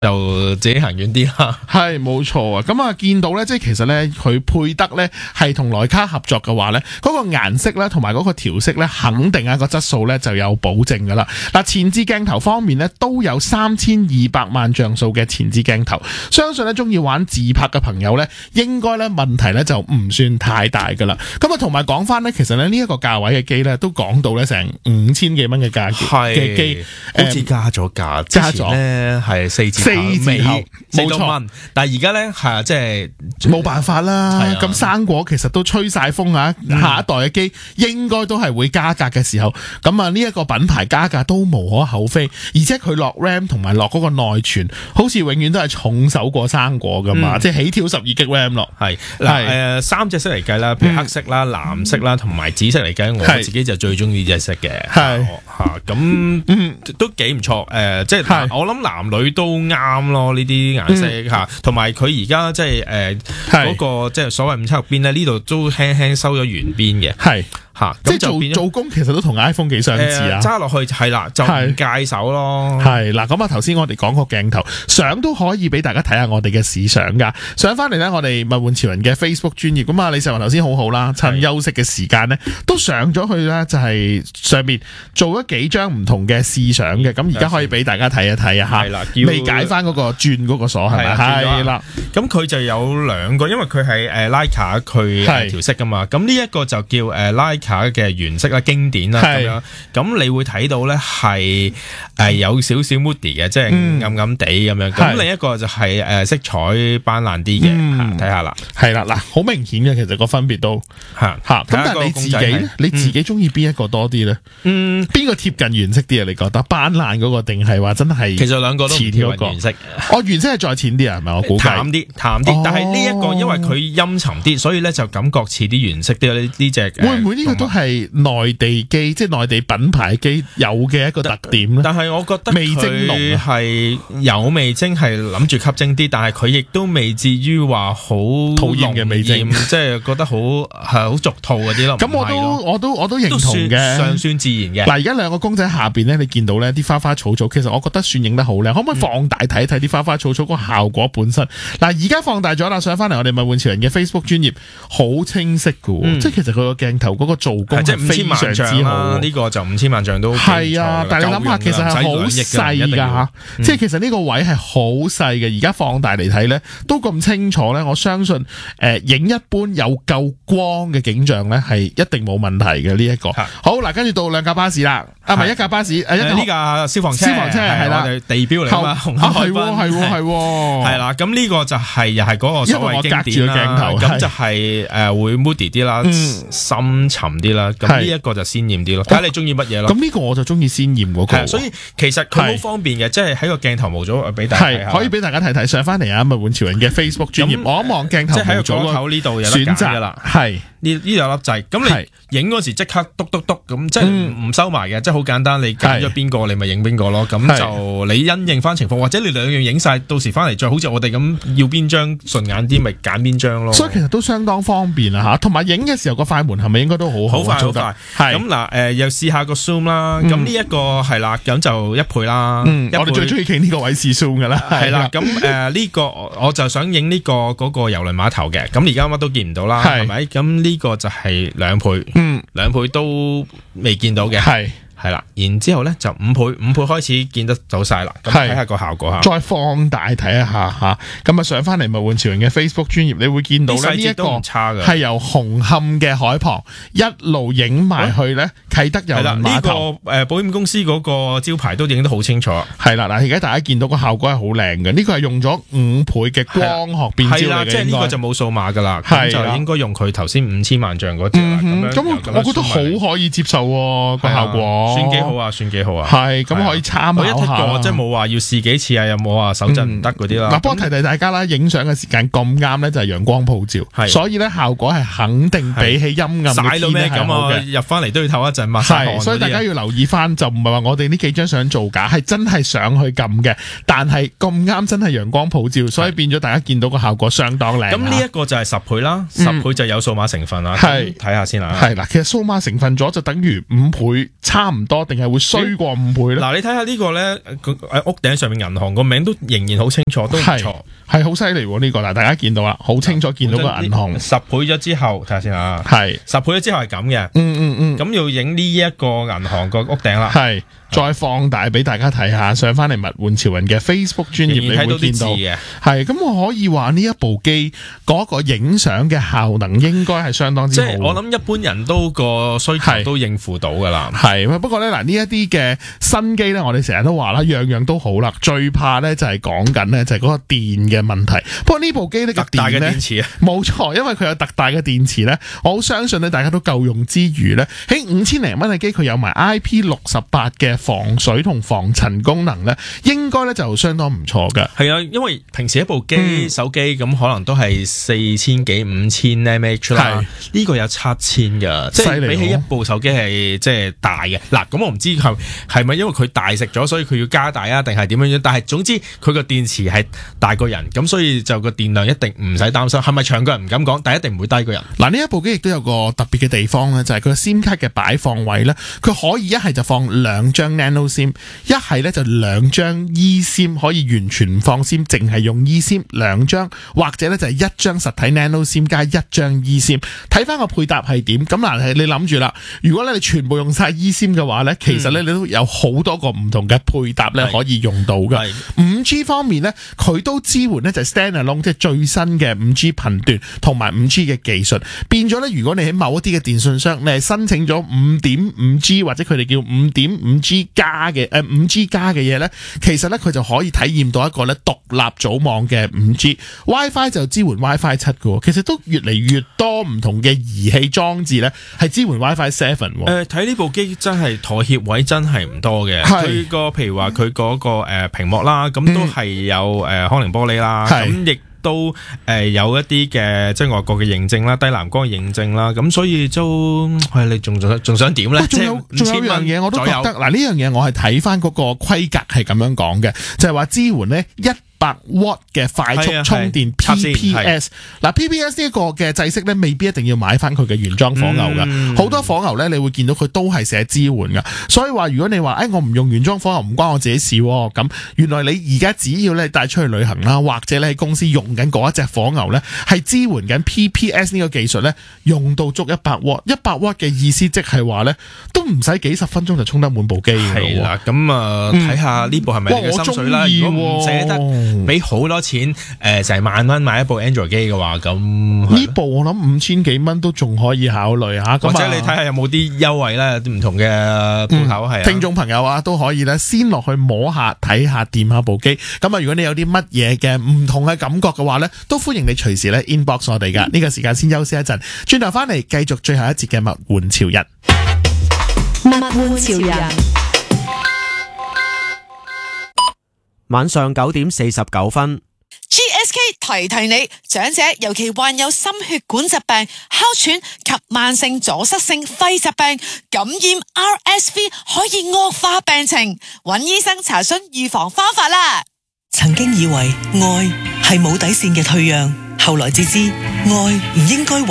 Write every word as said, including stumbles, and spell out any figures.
就自己行遠啲啦。 係冇錯啊！咁啊，見到咧，即係其實咧，佢配得咧係同徠卡合作嘅話咧，嗰、那個顏色咧同埋嗰個調色咧，肯定啊個質素咧就有保證噶啦。嗱，前置鏡頭方面咧都有三千二百萬像素嘅前置鏡頭，相信咧中意玩自拍嘅朋友咧，應該咧問題咧就唔算太大噶啦。咁啊，同埋講翻咧，其實咧呢一個價位嘅機咧都講到咧成五千幾蚊嘅價嘅機， 好似加咗價，加咗咧係四千。四字頭冇錯，但係而家咧係啊，即係冇辦法啦。咁生果其實都吹晒風啊！嗯、下一代嘅機應該都係會加價嘅時候，咁啊呢一個品牌加價都無可厚非，而且佢落 RAM 同埋落嗰個內存，好似永遠都係重手過生果噶嘛，嗯、即係起跳十二 G RAM 咯。係嗱誒三隻色嚟計啦，譬如黑色啦、嗯、藍色啦同埋紫色嚟計，我自己就最中意呢隻色嘅。係嚇咁都幾唔錯誒，即係我諗男女都啱。啱咯，呢啲顏色吓，同埋佢而家即係誒嗰個即係所謂五七六邊咧，呢度都輕輕收咗圓邊嘅，係吓，即係做做工其實都同 iPhone 幾相似啊。揸落去係啦，就唔戒手咯。係嗱，咁啊頭先我哋講個鏡頭相都可以俾大家睇下我哋嘅試相噶。上翻嚟咧，我哋物玩潮人嘅 Facebook 專頁咁啊，李世雲頭先好好啦，趁休息嘅時間咧都上咗去咧，就係上面做咗幾張唔同嘅試相嘅。咁而家可以俾大家睇一睇啊吓，係啦，未解翻嗰個轉嗰個鎖係咪？係啦，咁佢就有兩個，因為佢係誒 Leica 佢調色噶嘛，咁呢一個就叫誒 Leica 嘅原色啦，經典啦咁樣，咁你會睇到咧係誒有少少 moody 嘅，即係暗暗地咁樣。咁另一個就係誒色彩斑斕啲嘅，睇下啦，係啦嗱，好明顯嘅，其實個分別都吓吓。咁但係你自己你自己中意邊一個多啲咧？嗯，邊個貼近原色啲啊？你覺得斑斕嗰個定係話真係？其實兩個都似條個原色。哦，原色係再淺啲啊，係咪？我估計淡啲，淡啲。但係呢一個因為佢陰沉啲，所以咧就感覺似啲原色啲。呢呢隻會唔會呢個都係內地機，即係內地品牌機有嘅一個特點咧？但係我覺得味精濃係有味精，係諗住吸精啲，但係佢亦都未至於話好討厭嘅味精，即係覺得好係好俗套嗰啲咯。咁我都我都我都認同嘅，尚算自然嘅。嗱，而家兩個公仔下邊咧，你見到咧啲花花草草，其實我覺得算影得好靚。可唔可以放大睇睇啲花花草草個效果本身？嗱，而家放大咗啦，上翻嚟我哋物玩潮人嘅 Facebook 專頁，好清晰噶，嗯、即係其實佢個鏡頭嗰個做工係非常之好。呢個就五千萬像都係啊，但係你諗下，其實係好細噶吓，嗯、即係其實呢個位係好細嘅。而家放大嚟睇咧，都咁清楚咧，我相信誒影、呃、一般有夠光嘅景象咧，係一定冇問題嘅呢一個。是好嗱，跟住到兩架巴士啦，是啊唔係一架巴士，誒呢架消防車，消防車係啦，地標嚟嘛，紅磡海濱係係係啦，咁呢個就係又係嗰個所謂經典啦，咁就係誒會 moody 啲啦，深沉啲啦，咁呢一個就鮮艷啲咯，睇下你中意乜嘢咯。咁呢個我就中意鮮艷嗰個，所以其實佢好方便嘅，即係喺個鏡頭模組俾大家睇下，可以俾大家睇睇。上翻嚟啊，物玩潮人嘅 Facebook 專頁望一望鏡頭模組，即係喺個口呢度有得揀噶啦，係呢呢有粒掣，咁你影嗰時即刻篤篤篤咁，即係唔收埋嘅，即係好簡單，你揀咗邊個你咪影邊個咯，咁就你因應翻情況，或者你兩樣影晒，到時翻嚟再好似我哋咁要邊張順眼啲，咪揀邊張咯。所以其實都相當方便啊吓，同埋影嘅時候個快門係咪應該都好好快好快？係咁嗱，誒又試下個 zoom 啦，咁呢一個係啦，咁就一倍啦。我哋最中意傾呢個位試 zoom 噶啦，係啦。咁誒呢個我就想影呢個嗰個郵輪碼頭嘅，咁而家乜都見唔到啦，係咪？咁呢個就係兩倍，嗯，兩倍都未見到嘅，係。係啦，然之後咧就五倍，五倍開始見得到晒啦。咁睇下個效果吓，再放大睇一下吓。咁啊上翻嚟物玩潮人嘅 Facebook 專頁，你會見到咧呢一個係由紅磡嘅海旁一路影埋去咧啟德郵輪碼頭。呢個誒保險公司嗰個招牌都影得好清楚。係啦，嗱而家大家見到個效果係好靚嘅。呢個係用咗五倍嘅光學變焦嚟嘅。係啦，即係呢個就冇數碼噶啦，咁就應該用佢頭先五千萬像嗰隻啦。咁我覺得好可以接受個效果。算幾好啊，算幾好啊，係咁可以參考下。我一剔過，即係冇話要試幾次啊，又冇話手震唔得嗰啲啦。嗱，幫提提大家啦，影相嘅時間咁啱咧，就係陽光普照，所以咧效果係肯定比起陰暗嘅天咧係好嘅。入翻嚟都要唞一陣嘛，係，所以大家要留意翻，就唔係話我哋呢幾張相造假，係真係上去撳嘅。但係咁啱真係陽光普照，所以變咗大家見到個效果相當靚。咁呢一個就係十倍啦，十倍就有數碼成分啦。係，睇下先啦。係嗱，其實數碼成分咗就等於五倍差唔唔多，定係會衰過五倍咧？ 嗱，你睇下呢個咧，喺屋頂上面銀行個名都仍然好清楚，都唔錯， 係好犀利喎呢個。嗱，大家見到啦，好清楚見到個銀行十倍咗之後，睇下先啊， 係十倍咗之後係咁嘅， 嗯嗯嗯， 咁要影呢一個銀行個屋頂啦， 係。再放大俾大家睇下，上翻嚟物玩潮人嘅 Facebook 專頁，你會見到嘅。係咁，我可以話呢一部機嗰個影相嘅效能應該係相當之好。 即係我諗一般人都個需求都應付到噶啦。 係，不過咧嗱，呢一啲嘅新機咧，我哋成日都話啦，樣樣都好啦，最怕咧就係講緊咧就係嗰個電嘅問題。不過呢部機呢個特大嘅電池啊， 冇錯，因為佢有特大嘅電池咧，我好相信咧大家都夠用之餘咧，喺五千零蚊嘅機佢有埋 I P 六十八嘅防水同防塵功能咧，應該咧就相當唔錯㗎。 係啊，因為平時一部機、嗯、手機咁可能都係四千幾五千 mAh 啦，呢個有七千噶，即係比起一部手機係即係大嘅。嗱，咁我唔知係係咪因為佢大食咗，所以佢要加大啊，定係點樣樣？但係總之佢個電池係大過人，咁所以就個電量一定唔使擔心。係咪長過人唔敢講，但係一定唔會低過人。 嗱，呢一部機亦都有個特別嘅地方咧，就係佢個 SIM 卡嘅擺放位咧，佢可以一係就放兩張 Nano SIM。一係咧就兩張 eSIM 可以完全唔放 SIM，淨係用 eSIM 兩張，或者咧就係一張實體 Nano SIM 加一張 eSIM。睇翻個配搭係點？咁嗱，你諗住啦，如果咧你全部用晒 eSIM 嘅話咧，其實咧你都有好多個唔同嘅配搭咧可以用到嘅。五 G 方面咧，佢都支援咧就係 Standalone，即係最新嘅五 G 頻段同埋五 G 嘅技術，變咗咧如果你喺某一啲嘅電信商，你係申請咗五點五 G 或者佢哋叫五點五 G 加嘅誒五 G 加嘅嘢咧，其實咧佢就可以體驗到一個咧獨立組網嘅五 G。WiFi 就支援 WiFi 七嘅，其實都越嚟越多唔同嘅儀器裝置咧係支援 WiFi seven。 誒，睇呢部機真係妥協位真係唔多嘅。佢個譬如話佢嗰個誒屏幕啦，咁都係有誒康寧玻璃啦，咁亦都誒有一啲嘅即係外國嘅認證啦，低藍光嘅認證啦，咁所以都係你仲仲仲想點咧？ 仲有仲有樣嘢我都覺得嗱，呢樣嘢我係睇翻嗰個規格係咁樣講嘅，就係話支援咧一百瓦嘅快速充電 P P S。 嗱 P P S 呢一個嘅制式咧，未必一定要買翻佢嘅原裝火牛噶，好、嗯、多火牛咧你會見到佢都係寫支援噶，所以話如果你話誒、哎、我唔用原裝火牛唔關我自己事，咁原來你而家只要咧帶出去旅行啦，或者你喺公司用緊嗰一隻火牛咧係支援緊 P P S 呢個技術咧，用到足一百瓦，一百瓦嘅意思即係話咧都唔使幾十分鐘就充得滿部機嘅。係啦， 咁啊睇下呢部係咪你嘅心水啦。如果唔捨得俾好多錢，誒、呃，成萬蚊買一部 Android 機嘅話，咁呢部我諗五千幾蚊都仲可以考慮吓。 或者你睇下有冇啲優惠咧，啲唔同嘅鋪頭係。 聽眾朋友啊，都可以咧先落去摸下、睇下、掂下部機。咁啊，如果你有啲乜嘢嘅唔同嘅感覺嘅話咧，都歡迎你隨時咧 inbox 我哋噶。呢、嗯、個時間先休息一陣，轉頭翻嚟繼續最後一節嘅物玩潮人。 物玩潮人。晚上九點四十九分 ，G S K 提提你，長者尤其患有心血管疾病、哮喘及慢性阻塞性肺疾病，感染 R S V 可以惡化病情，揾醫生查詢預防方法啦。 曾經以為愛係冇底線嘅退讓，後來至知愛唔應該